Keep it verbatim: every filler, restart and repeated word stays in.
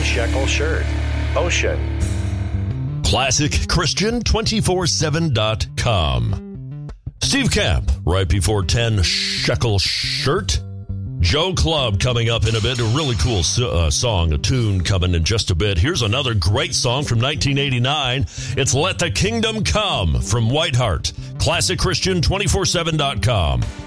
shekel shirt. Ocean. Classic Christian two forty-seven dot com. Steve Camp, right before ten shekel shirt. Joe Club coming up in a bit. A really cool uh, song, a tune coming in just a bit. Here's another great song from nineteen eighty-nine. It's Let the Kingdom Come from Whiteheart. Classic Christian two forty-seven dot com.